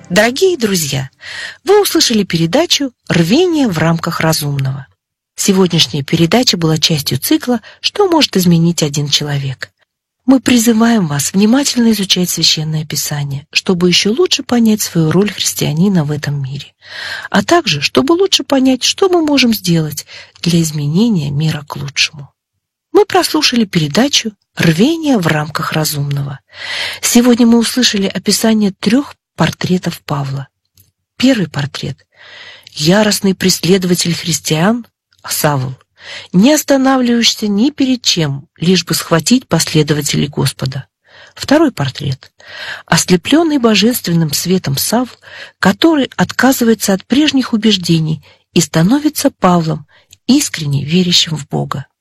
Дорогие друзья, вы услышали передачу «Рвение в рамках разумного». Сегодняшняя передача была частью цикла «Что может изменить один человек?». Мы призываем вас внимательно изучать Священное Писание, чтобы еще лучше понять свою роль христианина в этом мире, а также, чтобы лучше понять, что мы можем сделать для изменения мира к лучшему. Мы прослушали передачу «Рвение в рамках разумного». Сегодня мы услышали описание 3 портретов Павла. Первый портрет – яростный преследователь христиан Савл, не останавливающийся ни перед чем, лишь бы схватить последователей Господа. Второй портрет – ослепленный божественным светом Савл, который отказывается от прежних убеждений и становится Павлом, искренне верящим в Бога.